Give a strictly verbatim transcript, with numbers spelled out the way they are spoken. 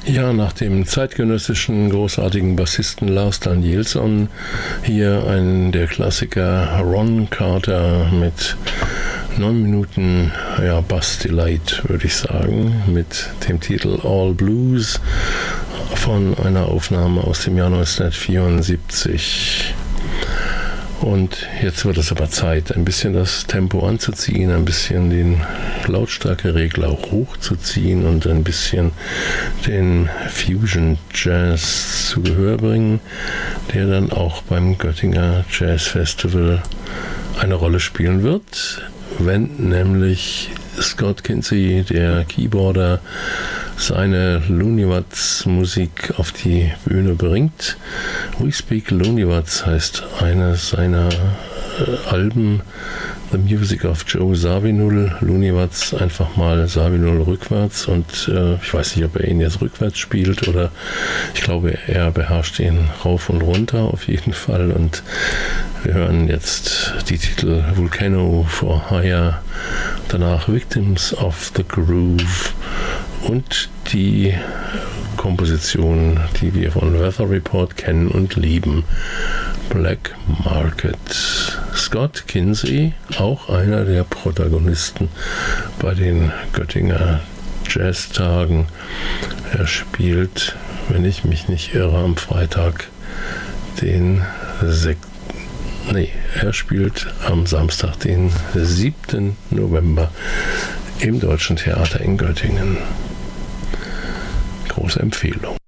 Ja, nach dem zeitgenössischen großartigen Bassisten Lars Danielsson hier ein der Klassiker Ron Carter mit neun Minuten ja, Bass-Delight, würde ich sagen, mit dem Titel All Blues von einer Aufnahme aus dem Jahr neunzehnhundertvierundsiebzig. Und jetzt wird es aber Zeit, ein bisschen das Tempo anzuziehen, ein bisschen den Lautstärkeregler hochzuziehen und ein bisschen den Fusion Jazz zu Gehör bringen, der dann auch beim Göttinger Jazz Festival eine Rolle spielen wird, wenn nämlich Scott Kinsey, der Keyboarder, seine Looney Watts Musik auf die Bühne bringt. We Speak Looney Watts heißt eine seiner äh, Alben, The Music of Joe Zawinul. Looney Watts einfach mal Zawinul rückwärts und äh, ich weiß nicht, ob er ihn jetzt rückwärts spielt oder ich glaube, er beherrscht ihn rauf und runter auf jeden Fall. Und wir hören jetzt die Titel Volcano for Hire, danach Victims of the Groove und die Komposition, die wir von Weather Report kennen und lieben, Black Market. Scott Kinsey, auch einer der Protagonisten bei den Göttinger Jazztagen. Er spielt, wenn ich mich nicht irre, am Freitag den sechsten Nee, er spielt am Samstag, den siebten November im Deutschen Theater in Göttingen. Große Empfehlung.